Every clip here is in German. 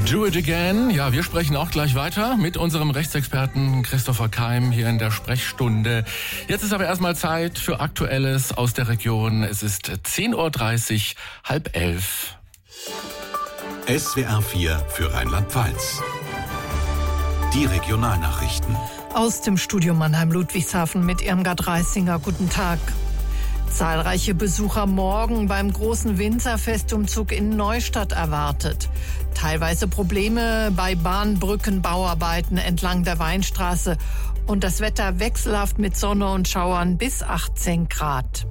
Do it again. Ja, wir sprechen auch gleich weiter mit unserem Rechtsexperten Christopher Keim hier in der Sprechstunde. Jetzt ist aber erstmal Zeit für Aktuelles aus der Region. Es ist 10.30 Uhr, 10:30. SWR 4 für Rheinland-Pfalz. Die Regionalnachrichten. Aus dem Studio Mannheim-Ludwigshafen mit Irmgard Reisinger. Guten Tag. Zahlreiche Besucher morgen beim großen Winzerfestumzug in Neustadt erwartet. Teilweise Probleme bei Bahnbrückenbauarbeiten entlang der Weinstraße und das Wetter wechselhaft mit Sonne und Schauern bis 18 Grad.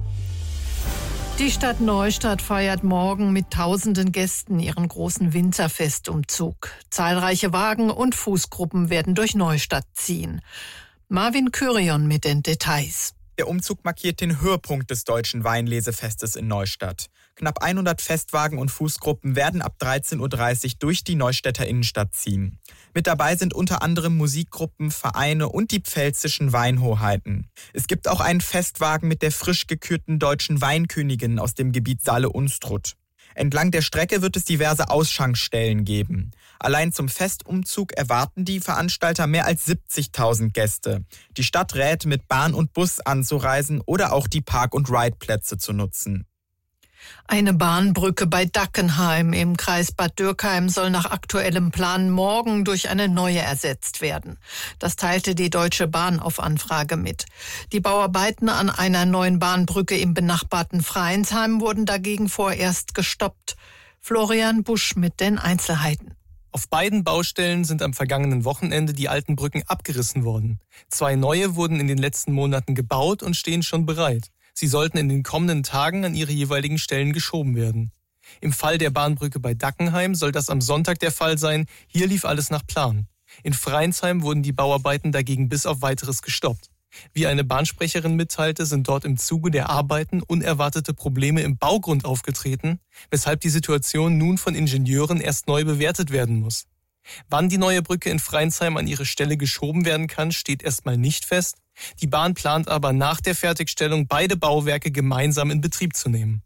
Die Stadt Neustadt feiert morgen mit tausenden Gästen ihren großen Winzerfestumzug. Zahlreiche Wagen und Fußgruppen werden durch Neustadt ziehen. Marvin Kyrion mit den Details. Der Umzug markiert den Höhepunkt des Deutschen Weinlesefestes in Neustadt. Knapp 100 Festwagen und Fußgruppen werden ab 13.30 Uhr durch die Neustädter Innenstadt ziehen. Mit dabei sind unter anderem Musikgruppen, Vereine und die pfälzischen Weinhoheiten. Es gibt auch einen Festwagen mit der frisch gekürten deutschen Weinkönigin aus dem Gebiet Saale-Unstrut. Entlang der Strecke wird es diverse Ausschankstellen geben. Allein zum Festumzug erwarten die Veranstalter mehr als 70.000 Gäste. Die Stadt rät, mit Bahn und Bus anzureisen oder auch die Park- und Ride-Plätze zu nutzen. Eine Bahnbrücke bei Dackenheim im Kreis Bad Dürkheim soll nach aktuellem Plan morgen durch eine neue ersetzt werden. Das teilte die Deutsche Bahn auf Anfrage mit. Die Bauarbeiten an einer neuen Bahnbrücke im benachbarten Freinsheim wurden dagegen vorerst gestoppt. Florian Busch mit den Einzelheiten. Auf beiden Baustellen sind am vergangenen Wochenende die alten Brücken abgerissen worden. 2 neue wurden in den letzten Monaten gebaut und stehen schon bereit. Sie sollten in den kommenden Tagen an ihre jeweiligen Stellen geschoben werden. Im Fall der Bahnbrücke bei Dackenheim soll das am Sonntag der Fall sein. Hier lief alles nach Plan. In Freinsheim wurden die Bauarbeiten dagegen bis auf Weiteres gestoppt. Wie eine Bahnsprecherin mitteilte, sind dort im Zuge der Arbeiten unerwartete Probleme im Baugrund aufgetreten, weshalb die Situation nun von Ingenieuren erst neu bewertet werden muss. Wann die neue Brücke in Freinsheim an ihre Stelle geschoben werden kann, steht erstmal nicht fest. Die Bahn plant aber nach der Fertigstellung beide Bauwerke gemeinsam in Betrieb zu nehmen.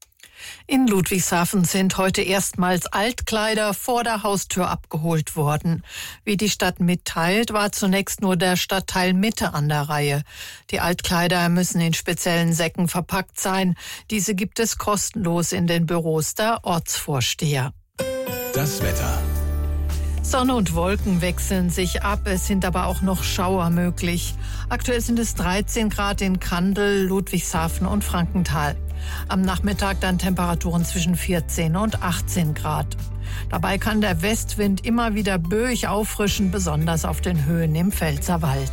In Ludwigshafen sind heute erstmals Altkleider vor der Haustür abgeholt worden. Wie die Stadt mitteilt, war zunächst nur der Stadtteil Mitte an der Reihe. Die Altkleider müssen in speziellen Säcken verpackt sein. Diese gibt es kostenlos in den Büros der Ortsvorsteher. Das Wetter. Sonne und Wolken wechseln sich ab, es sind aber auch noch Schauer möglich. Aktuell sind es 13 Grad in Kandel, Ludwigshafen und Frankenthal. Am Nachmittag dann Temperaturen zwischen 14 und 18 Grad. Dabei kann der Westwind immer wieder böig auffrischen, besonders auf den Höhen im Pfälzerwald.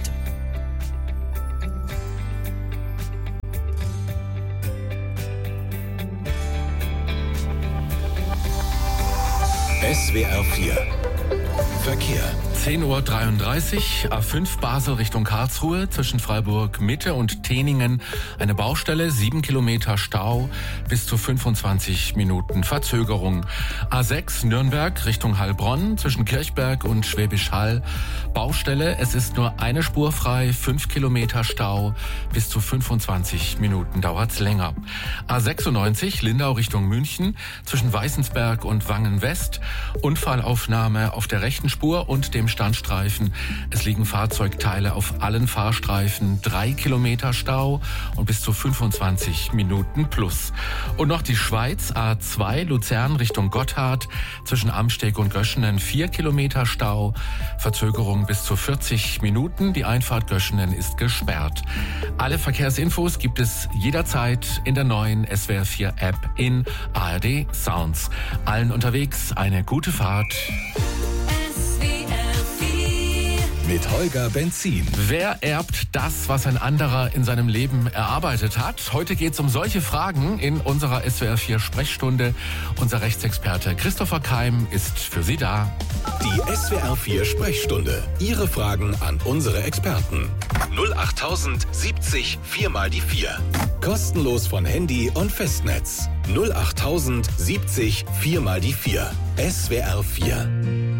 SWR 4 Verkehr. 10.33 Uhr, A5 Basel Richtung Karlsruhe, zwischen Freiburg Mitte und Teningen eine Baustelle, 7 Kilometer Stau, bis zu 25 Minuten Verzögerung. A6 Nürnberg Richtung Heilbronn, zwischen Kirchberg und Schwäbisch Hall, Baustelle, es ist nur eine Spur frei, 5 Kilometer Stau, bis zu 25 Minuten dauert's länger. A96 Lindau Richtung München, zwischen Weißensberg und Wangen West, Unfallaufnahme auf der rechten Spur und dem Standstreifen. Es liegen Fahrzeugteile auf allen Fahrstreifen, 3 Kilometer Stau und bis zu 25 Minuten plus. Und noch die Schweiz, A2 Luzern Richtung Gotthard, zwischen Amsteg und Göschenen 4 Kilometer Stau, Verzögerung bis zu 40 Minuten, die Einfahrt Göschenen ist gesperrt. Alle Verkehrsinfos gibt es jederzeit in der neuen SWR 4 App in ARD Sounds. Allen unterwegs eine gute Fahrt. Mit Holger Benzin. Wer erbt das, was ein anderer in seinem Leben erarbeitet hat? Heute geht es um solche Fragen in unserer SWR 4 Sprechstunde. Unser Rechtsexperte Christopher Keim ist für Sie da. Die SWR 4 Sprechstunde. Ihre Fragen an unsere Experten. 08000 70 4 mal die 4. Kostenlos von Handy und Festnetz. 08000 70 4 mal die 4. SWR 4.